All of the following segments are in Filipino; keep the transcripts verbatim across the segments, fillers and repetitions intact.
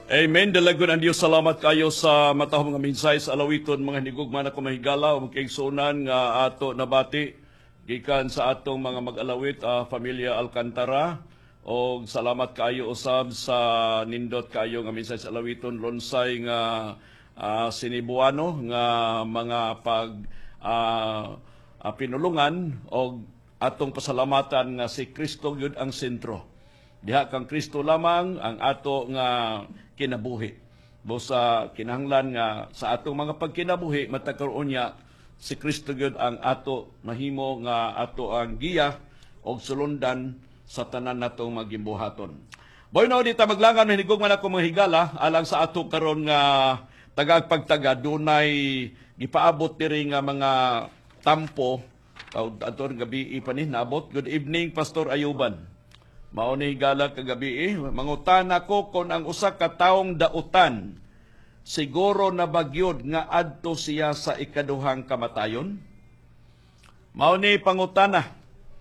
Amen. Dalagon ang Diyos. Salamat kayo sa matahong mga minsay sa alawiton, mga hinigugma na kumahigala o magkaigsunan nga ato nabati gikan sa atong mga mag-alawit, uh, Familia Alcantara. O salamat kayo usab sa nindot kayo nga minsay sa alawiton, lonsay nga uh, sinibuano nga mga pag uh, uh, pinulungan o atong pasalamatan nga si Kristo yun ang sentro. Diha kang Kristo lamang ang ato nga kinabuhi. Busa kinahanglan nga sa atong mga pagkinabuhi matakaroon niya si Kristo gyud ang ato mahimo nga ato ang giya og sulundan sa tanan natong magimbuhaton. Boy no dita maglangan hinigog man ako mga higala alang sa ato karon nga tagag pagtaga dunay gipaabot diri nga mga tampo ato gabi pa ni naabot. Good evening Pastor Ayuban. Mao ni higala kagabi eh. Mangutana ko kung ang usa ka taong dautan siguro na bagyod nga adto siya sa ikaduhang kamatayon. Mao ni pangutana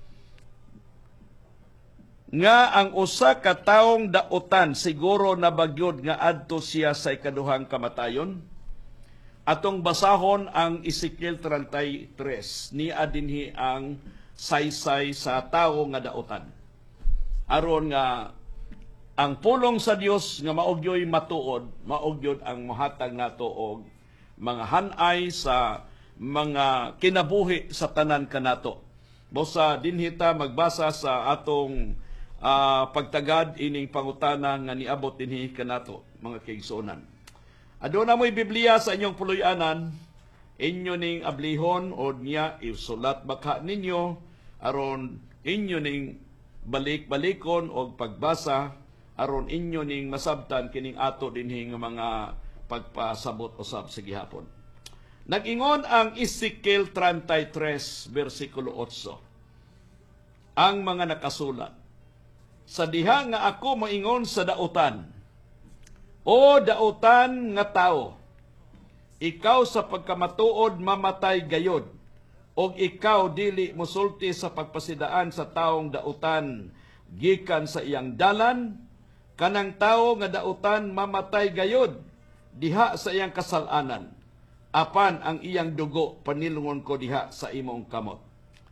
nga ang usa ka taong dautan siguro na bagyod nga adto siya sa ikaduhang kamatayon. Atong basahon ang Ezekiel thirty-three. Ni adinhi ang saysay sa tawo nga dautan. Aron nga ang pulong sa Dios nga maogyoy matuod, maogyod ang mohatag nato og mga hanay sa mga kinabuhi sa tanan kanato. Bosa dinhita magbasa sa atong uh, pagtagad ining pangutana nga niabot dinhi kanato mga kaigsuonan. Aduna mo'y Biblia sa inyong puloy-anan, inyo ning ablihon o niya isulat baka ninyo aron inyo ning balik-balikon o pagbasa aron inyo ning masabtan kining ato dinhi nga mga pagpasabot usab sa gihapon. Nag-ingon ang Ezekiel thirty-three versikulo eight. Ang mga nakasulat, sa diha nga ako moingon sa dautan, o dautan nga tao, ikaw sa pagkamatuod mamatay gayod, og ikaw dili mosulti sa pagpasidaan sa taong dautan gikan sa iyang dalan, kanang tawo nga dautan mamatay gayod diha sa iyang kasalanan, apan ang iyang dugo panilungon ko diha sa imong kamot.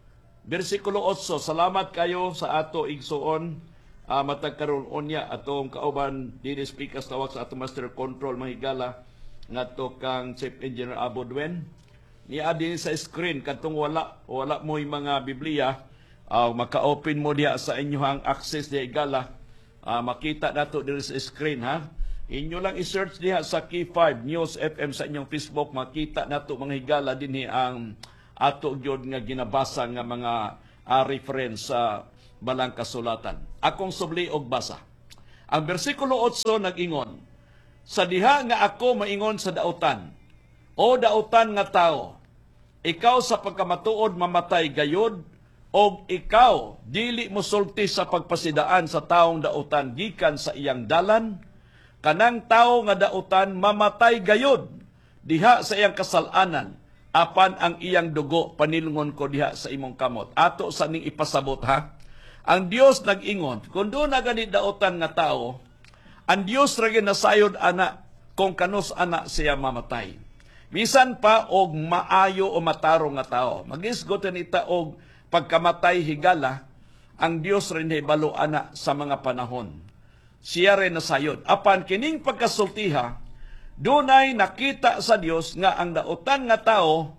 Bersikulo eight. Salamat kayo sa ato igsuon, uh, matag karon unya atong kauban dili speakers tawag sa atong master control mahigala ngadto kang Chief Engineer Abodwen. Ni adin sa screen katong wala wala mo'y mga Biblia, uh, maka-open mo diha sa inyohang access diha igala, uh, makita nato diri sa screen ha. Inyo lang i-search diha sa Key five News F M sa inyong Facebook, makita nato mga higala dinhi ang ato gyud nga ginabasa nga mga uh, reference sa balang kasulatan. Akong subli og basa. Ang bersikulo eight nag-ingon, sa diha nga ako maingon sa dautan, o dautan nga tao, ikaw sa pagkamatuod mamatay gayod, og ikaw dili mosulti sa pagpasidaan sa taong dautan gikan sa iyang dalan, kanang tawo nga dautan mamatay gayod diha sa iyang kasalanan, apan ang iyang dugo panilungon ko diha sa imong kamot. Ato sa ning ipasabot ha. Ang Dios nag-ingon, kung doon na gani dautan nga tao, ang Dios ra ginasayod ana kung kanus ana siya mamatay. Bisan pa og maayo o matarong nga tao, magisgot nita og pagkamatay higala, ang Dios rin hibalo ana sa mga panahon. Siya rin nasayod. Apan kining pagkasultiha, dunay nakita sa Dios nga ang dautan nga tao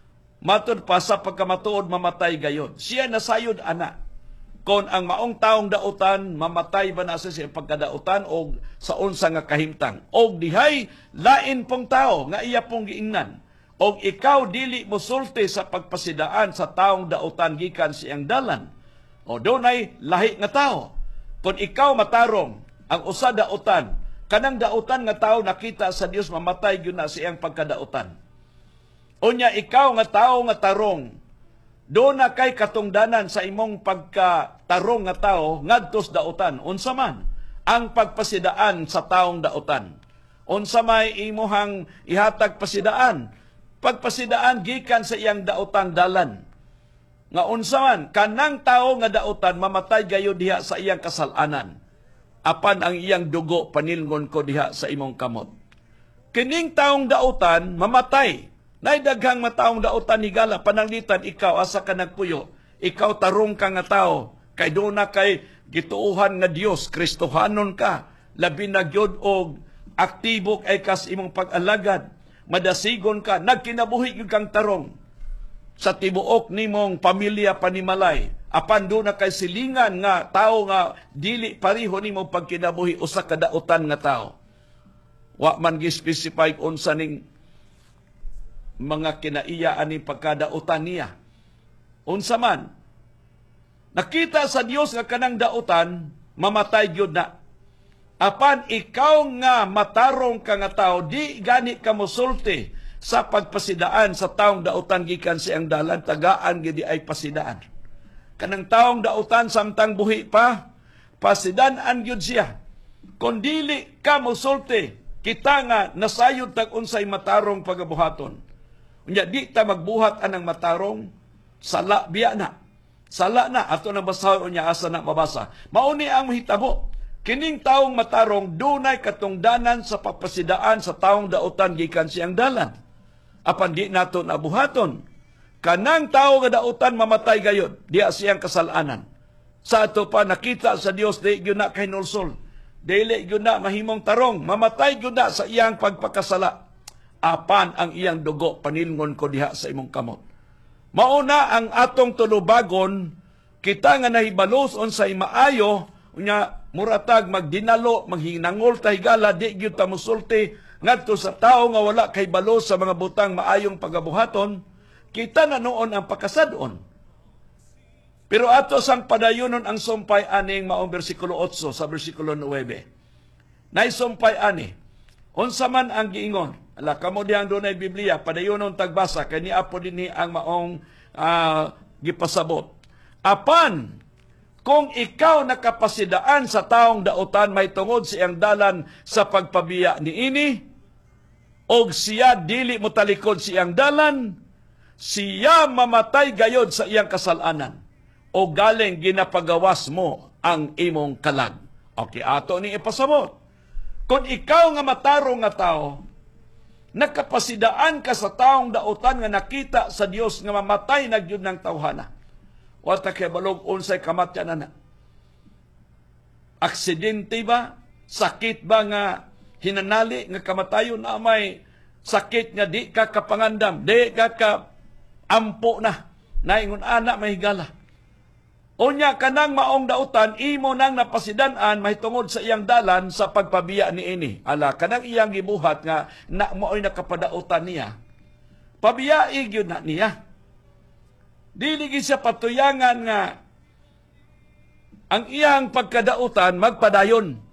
matud pa sa pagkamatuod mamatay gayod. Siya nasayod ana. Kung ang maong taong dautan mamatay ba na sa siyang pagkadautan o sa unsa nga kahimtang. O dihay lain pong tao nga iya pong giingnan. O ikaw dili mosulti sa pagpasidaan sa taong dautan gikan siyang dalan. O dunay lahi nga tao. Kung ikaw matarong ang usa dautan, kanang dautan nga tao nakita sa Dios mamatay gyud na siyang pagkadautan. Unya ikaw nga tao nga tarong, do na kay katungdanan sa imong pagkatarong nga tao ngadtos dautan. Unsa man ang pagpasidaan sa taong dautan? Unsa may imuhang ihatag pasidaan? Pagpasidaan gikan sa iyang daotang dalan. Nga unsa man kanang tawo nga dautan mamatay gayud diha sa iyang kasalanan. apan ang iyang dugo panilngon ko diha sa imong kamot. Kining taong dautan mamatay. Nay daghang mataong dautan higala pananglitan ikaw asa ka nagpuyo. Ikaw tarong ka nga tao. Kay doon na kay gituuhan nga Dios, Kristohanon ka. Labi na gyud og aktibo kay kas imong pag-alagad. Madasigon ka, nagkinabuhi gyud kang tarong sa tibuok nimong pamilya panimalay. Apan do na kay silingan nga tao nga dili pareho nimo pagkinabuhi usa ka dautan nga tao. Wa man gi-specify unsa ning mga kinaiya ani pagkadautan niya. Unsa man nakita sa Dios nga kanang dautan mamatay gyud na. Apan ikaw nga matarong ka nga tao, di gani ka mosulti sa pagpasidaan sa taong dautan gikan siyang dalan, tagaan gidi ay pasidaan. Kanang taong dautan samtang buhi pa, pasidaan gyud siya. Kung dili ka mosulti, kita nga nasayod tag unsay matarong pagabuhaton. Unya di ta magbuhat anang matarong, sala biya na. Sala na, ato na basahon niya asa na mabasa. Mauni ang mahitabo. Kining taong matarong dunay katungdanan sa papasidaan sa taong dautan gikan siyang dalan. Apan di nato nabuhaton. Kanang tao nga dautan mamatay gayud, diya siyang kasalanan. Sa ato pa nakita sa Dios di gyud na kay nulsol. Dili gyud na mahimong tarong, mamatay gyud na sa iyang pagpakasala. Apan ang iyang dugo panilngon ko diha sa imong kamot. Mauna ang atong tulubagon, kita nga nahibalos unsay maayo, unya muratag magdinalo, maghinangol tahigala, di gyud ta mosulti ngadto sa tao nga wala kay balos sa mga butang maayong pagabuhaton, kita na noon ang pakasadon. Pero ato sang padayunon ang sumpay aning maong bersikulo eight sa bersikulo nine. Nay sumpay ani, unsa man ang giingon, ala kamo dihang dunay Biblia, padayunon tagbasa kay ni apo dinhi ang maong uh, gipasabot. Apan kung ikaw nakapasidaan sa taong dautan may tungod siyang dalan sa pagpabiya ni ini, og siya dili mo talikod siyang dalan, siya mamatay gayod sa iyang kasalanan, o galing ginapagawas mo ang imong kalag. Okay, ato ni ipasabot. Kung ikaw nga matarong nga tao, nakapasidaan ka sa taong dautan nga nakita sa Dios nga mamatay na gyud ng tawhana. Wata kay balog unsay kamatyan na. Aksidente ba? Sakit ba nga hinanali nga kamatayon na may sakit nga di ka kapangandam, di ka ka ampo na, naingon anak mahigala. Unya kanang maong dautan, imo nang napasidan-an mahitungod sa iyang dalan sa pagpabiya ni ini. Ala, kanang iyang gibuhat nga na mao'y nakapadautan niya. Pabiyai gyud na niya. Dili gyud siya patuyangan nga ang iyang pagkadautan magpadayon.